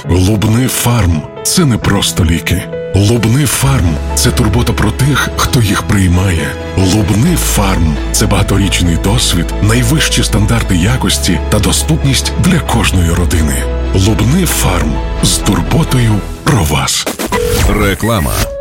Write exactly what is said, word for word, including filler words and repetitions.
Лубни Фарм – це не просто ліки. Лубни Фарм – це турбота про тих, хто їх приймає. Лубни Фарм – це багаторічний досвід, найвищі стандарти якості та доступність для кожної родини. Лубни Фарм – з турботою про вас. Реклама.